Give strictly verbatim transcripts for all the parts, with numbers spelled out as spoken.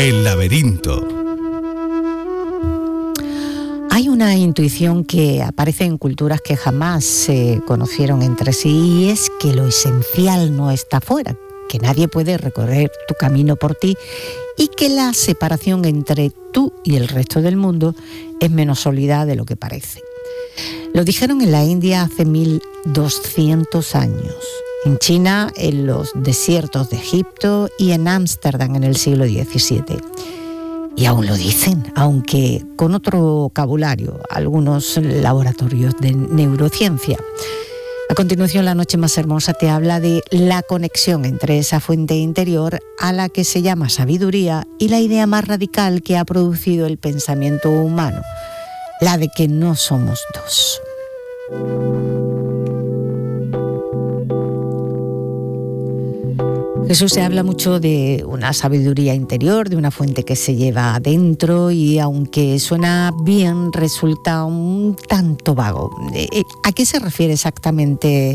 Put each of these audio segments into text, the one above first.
El laberinto. Hay una intuición que aparece en culturas que jamás se conocieron entre sí, y es que lo esencial no está fuera, que nadie puede recorrer tu camino por ti y que la separación entre tú y el resto del mundo es menos sólida de lo que parece. Lo dijeron en la India hace mil doscientos años, en China, en los desiertos de Egipto y en Ámsterdam en el siglo diecisiete. Y aún lo dicen, aunque con otro vocabulario, algunos laboratorios de neurociencia. A continuación, La Noche Más Hermosa te habla de la conexión entre esa fuente interior a la que se llama sabiduría y la idea más radical que ha producido el pensamiento humano, la de que no somos dos. Jesús se habla mucho de una sabiduría interior, de una fuente que se lleva adentro, y aunque suena bien, resulta un tanto vago. ¿A qué se refiere exactamente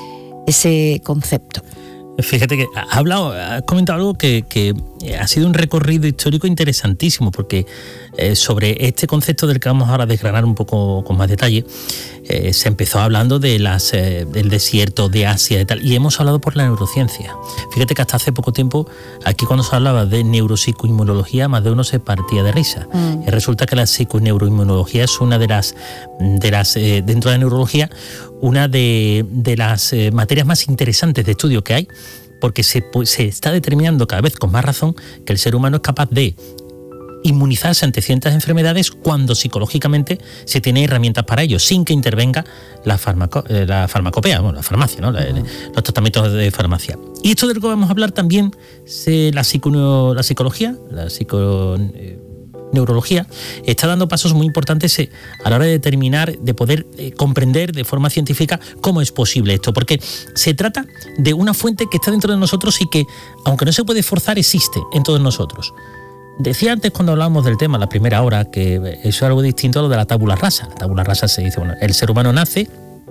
ese concepto? Fíjate que ha hablado, ha comentado algo que, que ha sido un recorrido histórico interesantísimo, porque eh, sobre este concepto del que vamos ahora a desgranar un poco con más detalle, eh, se empezó hablando de las, eh, del desierto de Asia y tal, y hemos hablado por la neurociencia. Fíjate que hasta hace poco tiempo, aquí cuando se hablaba de neuropsicoinmunología, más de uno se partía de risa. Mm. Y resulta que la psiconeuroinmunología es una de las, de las eh, dentro de la neurología, una de, de las eh, materias más interesantes de estudio que hay, porque se, pues, se está determinando cada vez con más razón que el ser humano es capaz de inmunizarse ante ciertas enfermedades cuando psicológicamente se tiene herramientas para ello, sin que intervenga la, farmaco, eh, la farmacopea, bueno, la farmacia, ¿no? La, uh-huh. los tratamientos de farmacia. Y esto de lo que vamos a hablar también, se, la, psico, la psicología, la psico... Eh, neurología, está dando pasos muy importantes a la hora de determinar, de poder eh, comprender de forma científica cómo es posible esto, porque se trata de una fuente que está dentro de nosotros y que, aunque no se puede forzar, existe en todos nosotros. Decía antes, cuando hablábamos del tema, la primera hora, que eso es algo distinto a lo de la tabula rasa. La tabula rasa se dice, bueno, el ser humano nace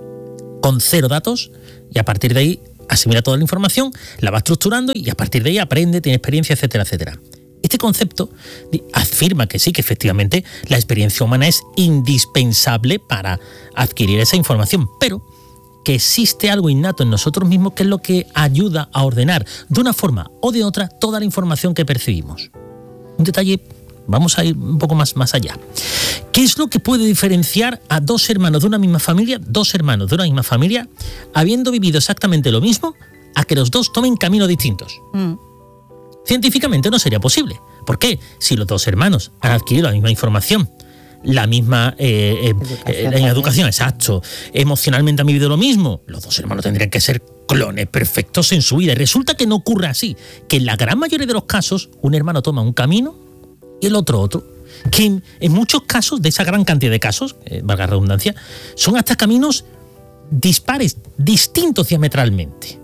con cero datos y a partir de ahí asimila toda la información, la va estructurando y a partir de ahí aprende, tiene experiencia, etcétera, etcétera. Este concepto afirma que sí, que efectivamente la experiencia humana es indispensable para adquirir esa información, pero que existe algo innato en nosotros mismos que es lo que ayuda a ordenar de una forma o de otra toda la información que percibimos. Un detalle, vamos a ir un poco más, más allá. ¿Qué es lo que puede diferenciar a dos hermanos de una misma familia, dos hermanos de una misma familia, habiendo vivido exactamente lo mismo, a que los dos tomen caminos distintos? Mm. Científicamente no sería posible. ¿Por qué? Si los dos hermanos han adquirido la misma información, la misma eh, eh, educación, eh, educación, exacto, emocionalmente han vivido lo mismo, los dos hermanos tendrían que ser clones perfectos en su vida. Y resulta que no ocurre así, que en la gran mayoría de los casos un hermano toma un camino y el otro otro. Que en, en muchos casos, de esa gran cantidad de casos, eh, valga la redundancia, son hasta caminos dispares, distintos diametralmente.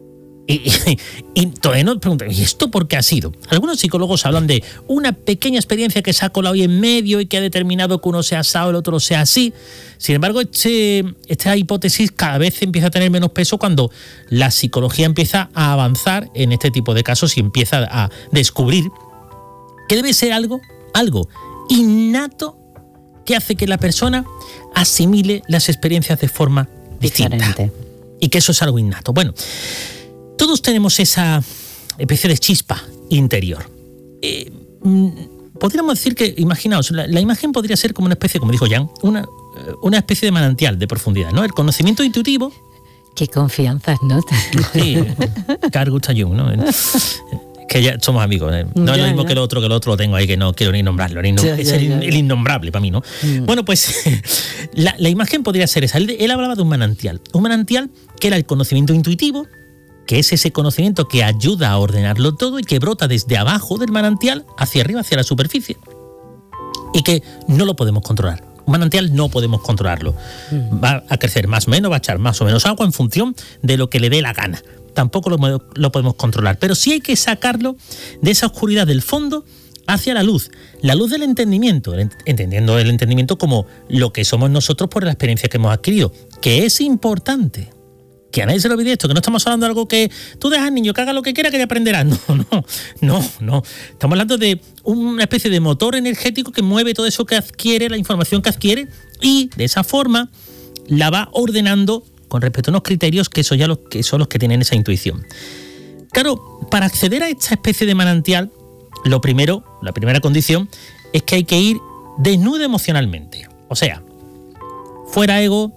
Y, y, y todavía nos preguntan, ¿y esto por qué ha sido? Algunos psicólogos hablan de una pequeña experiencia que se ha colado ahí en medio y que ha determinado que uno sea así o el otro sea así. Sin embargo, este, esta hipótesis cada vez empieza a tener menos peso cuando la psicología empieza a avanzar en este tipo de casos y empieza a descubrir que debe ser algo, algo innato que hace que la persona asimile las experiencias de forma distinta. Diferente. Y que eso es algo innato. Bueno, todos tenemos esa especie de chispa interior. Eh, podríamos decir que, imaginaos, la, la imagen podría ser como una especie, como dijo Jan, una, una especie de manantial de profundidad, ¿no? El conocimiento intuitivo. Qué confianzas, ¿no? Sí, Carl Gustav Jung, ¿no? Que ya somos amigos, ¿eh? No ya, es lo mismo ya. que el otro, que el otro lo tengo ahí, que no quiero ni nombrarlo. El innom- ya, ya, es el, ya, ya. el innombrable para mí, ¿no? Mm. Bueno, pues la, la imagen podría ser esa. Él, él hablaba de un manantial. Un manantial que era el conocimiento intuitivo, que es ese conocimiento que ayuda a ordenarlo todo y que brota desde abajo del manantial hacia arriba, hacia la superficie. Y que no lo podemos controlar. Un manantial no podemos controlarlo. Mm. Va a crecer más o menos, va a echar más o menos agua en función de lo que le dé la gana. Tampoco lo, lo podemos controlar, pero sí hay que sacarlo de esa oscuridad del fondo hacia la luz, la luz del entendimiento, entendiendo el entendimiento como lo que somos nosotros por la experiencia que hemos adquirido, que es importante, que a nadie se le olvide esto, que no estamos hablando de algo que tú dejas al niño que haga lo que quiera que ya aprenderá. No, no, no, no. Estamos hablando de una especie de motor energético que mueve todo eso que adquiere, la información que adquiere, y de esa forma la va ordenando con respecto a unos criterios que son ya los que son los que tienen esa intuición. Claro, para acceder a esta especie de manantial, lo primero, la primera condición es que hay que ir desnudo emocionalmente. O sea, fuera ego,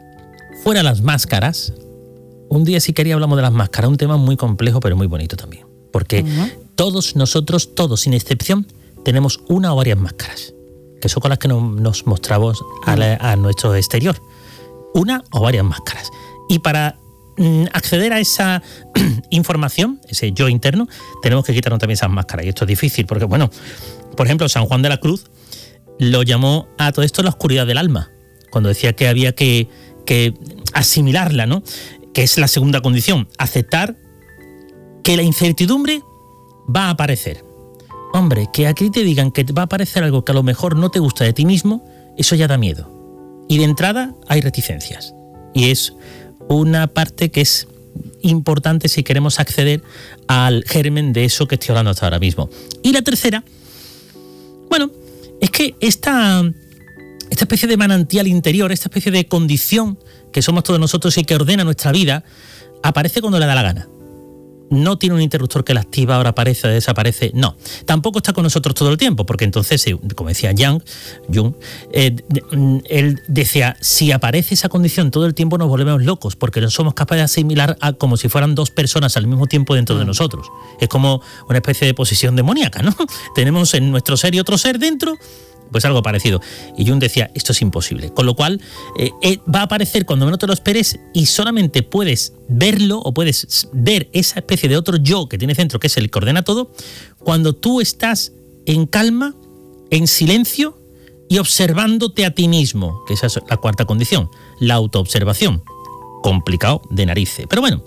fuera las máscaras. Un día si quería hablamos de las máscaras, un tema muy complejo pero muy bonito también. Porque uh-huh. todos nosotros, todos sin excepción, tenemos una o varias máscaras, que son con las que nos, nos mostramos a, la, a nuestro exterior. Una o varias máscaras. Y para mm, acceder a esa información, ese yo interno, tenemos que quitarnos también esas máscaras. Y esto es difícil porque, bueno, por ejemplo, San Juan de la Cruz lo llamó a todo esto la oscuridad del alma, cuando decía que había que, que asimilarla, ¿no? Que es la segunda condición, aceptar que la incertidumbre va a aparecer. Hombre, que aquí te digan que va a aparecer algo que a lo mejor no te gusta de ti mismo, eso ya da miedo. Y de entrada hay reticencias. Y es una parte que es importante si queremos acceder al germen de eso que estoy hablando hasta ahora mismo. Y la tercera, bueno, es que esta, esta especie de manantial interior, esta especie de condición que somos todos nosotros y que ordena nuestra vida, aparece cuando le da la gana. No tiene un interruptor que la activa, ahora aparece, desaparece. No, tampoco está con nosotros todo el tiempo, porque entonces, como decía Jung, Jung eh, él decía, si aparece esa condición todo el tiempo nos volvemos locos, porque no somos capaces de asimilar a, como si fueran dos personas al mismo tiempo dentro de nosotros. Es como una especie de posesión demoníaca, ¿no? Tenemos en nuestro ser y otro ser dentro, pues algo parecido. Y Jung decía, esto es imposible. Con lo cual, eh, eh, va a aparecer cuando menos te lo esperes y solamente puedes verlo o puedes ver esa especie de otro yo que tienes dentro, que es el que ordena todo, cuando tú estás en calma, en silencio y observándote a ti mismo, que esa es la cuarta condición, la autoobservación. Complicado de narices. Pero bueno,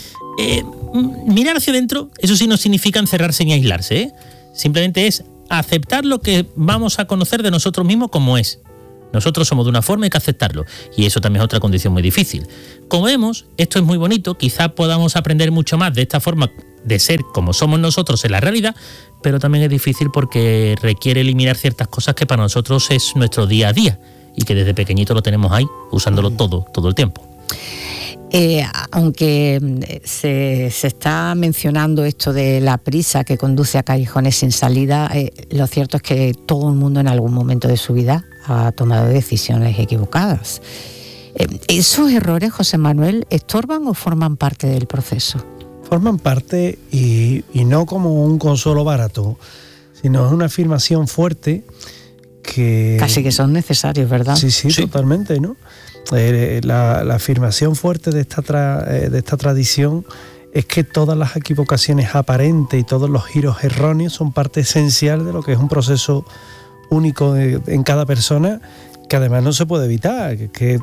eh, mirar hacia adentro, eso sí no significa encerrarse ni aislarse, ¿eh? Simplemente es aceptar lo que vamos a conocer de nosotros mismos como es. Nosotros somos de una forma y hay que aceptarlo. Y eso también es otra condición muy difícil. Como vemos, esto es muy bonito, quizá podamos aprender mucho más de esta forma de ser como somos nosotros en la realidad, pero también es difícil porque requiere eliminar ciertas cosas que para nosotros es nuestro día a día y que desde pequeñito lo tenemos ahí, usándolo todo, todo el tiempo. Eh, aunque se, se está mencionando esto de la prisa que conduce a callejones sin salida, eh, lo cierto es que todo el mundo en algún momento de su vida ha tomado decisiones equivocadas. Eh, ¿Esos errores, José Manuel, estorban o forman parte del proceso? Forman parte y, y no como un consuelo barato, sino es una afirmación fuerte que... Casi que son necesarios, ¿verdad? Sí, sí, sí. Totalmente, ¿no? Eh, la, la afirmación fuerte de esta, tra, eh, de esta tradición es que todas las equivocaciones aparentes y todos los giros erróneos son parte esencial de lo que es un proceso único de, en cada persona, que además no se puede evitar, que, que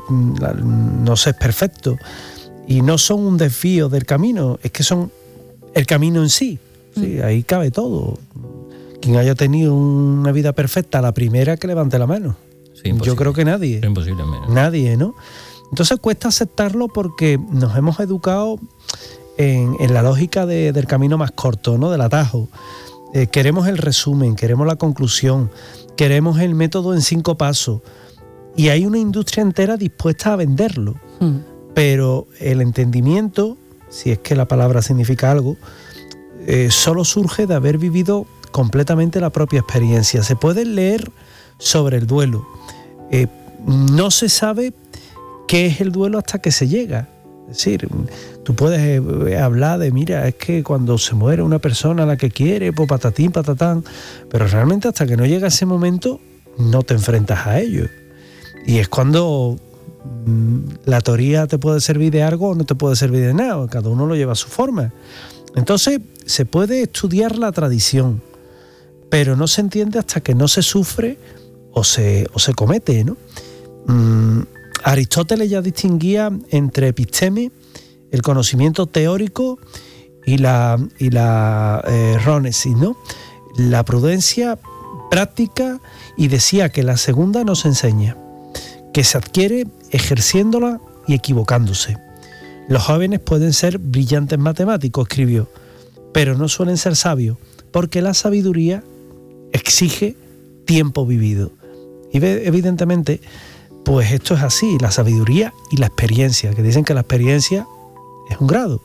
no se es perfecto. Y no son un desvío del camino, es que son el camino en sí. ¿Sí? Ahí cabe todo. Quien haya tenido una vida perfecta, la primera que levante la mano. Sí, yo creo que nadie. Imposible. Nadie, ¿no? Entonces cuesta aceptarlo porque nos hemos educado en, en la lógica de, del camino más corto, ¿no? Del atajo. Eh, queremos el resumen, queremos la conclusión, queremos el método en cinco pasos. Y hay una industria entera dispuesta a venderlo. Mm. Pero el entendimiento, si es que la palabra significa algo, eh, solo surge de haber vivido completamente la propia experiencia. Se puede leer sobre el duelo. Eh, no se sabe qué es el duelo hasta que se llega. Es decir, tú puedes hablar de, mira, es que cuando se muere una persona a la que quiere, pues patatín, patatán, pero realmente hasta que no llega ese momento no te enfrentas a ello. Y es cuando mmm, la teoría te puede servir de algo o no te puede servir de nada, cada uno lo lleva a su forma. Entonces se puede estudiar la tradición, pero no se entiende hasta que no se sufre o se, o se comete, ¿no? Mm, Aristóteles ya distinguía entre episteme, el conocimiento teórico, y la, y la eh, rónesis, ¿no? La prudencia práctica, y decía que la segunda no se enseña, que se adquiere ejerciéndola y equivocándose. Los jóvenes pueden ser brillantes matemáticos, escribió, pero no suelen ser sabios, porque la sabiduría exige tiempo vivido. Y evidentemente, pues esto es así, la sabiduría y la experiencia, que dicen que la experiencia es un grado.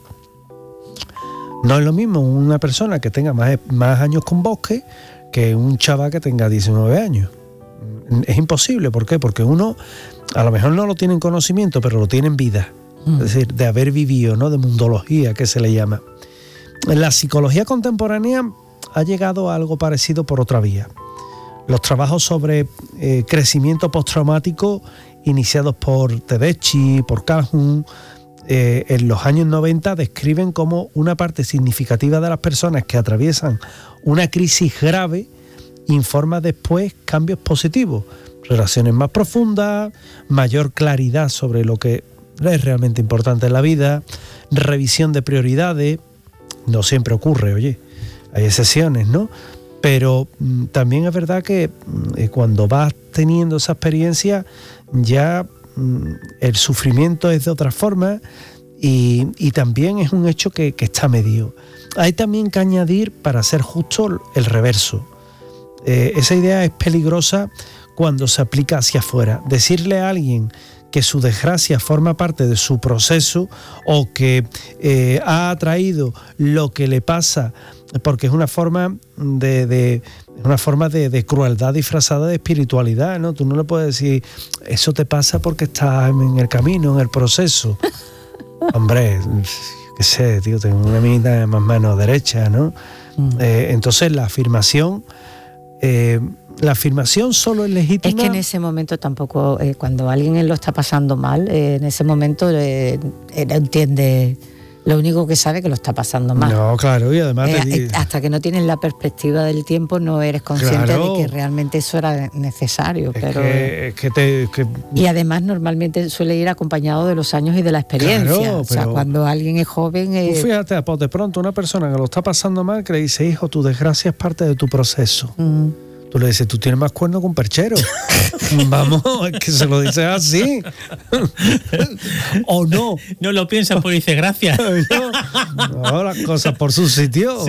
No es lo mismo una persona que tenga más, más años con bosque que un chaval que tenga diecinueve años. Es imposible, ¿por qué? Porque uno a lo mejor no lo tiene en conocimiento, pero lo tiene en vida. Mm. Es decir, de haber vivido, ¿no? De mundología, que se le llama. La psicología contemporánea ha llegado a algo parecido por otra vía. Los trabajos sobre eh, crecimiento postraumático iniciados por Tedeschi, por Calhoun, eh, en los años noventa describen cómo una parte significativa de las personas que atraviesan una crisis grave informa después cambios positivos, relaciones más profundas, mayor claridad sobre lo que es realmente importante en la vida, revisión de prioridades. No siempre ocurre, oye, hay excepciones, ¿no? Pero mm, también es verdad que mm, cuando vas teniendo esa experiencia ya mm, el sufrimiento es de otra forma y, y también es un hecho que, que está medido. Hay también que añadir, para ser justo, el reverso. Eh, esa idea es peligrosa cuando se aplica hacia afuera. Decirle a alguien que su desgracia forma parte de su proceso o que eh, ha atraído lo que le pasa porque es una forma de, de una forma de, de crueldad disfrazada de espiritualidad, ¿no? Tú no le puedes decir eso te pasa porque estás en el camino, en el proceso. Hombre, qué sé, tío, tengo una mitad más mano derecha, ¿no? Mm. Eh, entonces la afirmación eh, la afirmación solo es legítima. Es que en ese momento tampoco, eh, cuando alguien lo está pasando mal, eh, en ese momento eh, eh, no entiende. Lo único que sabe es que lo está pasando mal. No, claro, y además eh, te digo, hasta que no tienes la perspectiva del tiempo no eres consciente claro, de que realmente eso era necesario. Es pero que, es que te, que... Y además normalmente suele ir acompañado de los años y de la experiencia. Claro, o sea, cuando alguien es joven... Eh... Fíjate, pues de pronto una persona que lo está pasando mal que le dice, hijo, tu desgracia es parte de tu proceso. Mm. Tú le dices, tú tienes más cuerno que un perchero. Vamos, es que se lo dices así. ¿O no? No lo piensas porque dice gracias. No, no, las cosas por su sitio.